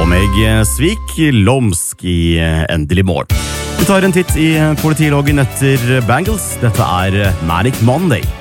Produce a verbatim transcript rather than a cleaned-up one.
Få meg Svik Lomsk i endelig mål. Vi tar en titt i politiloggen etter Bangles. Dette er Manic Monday.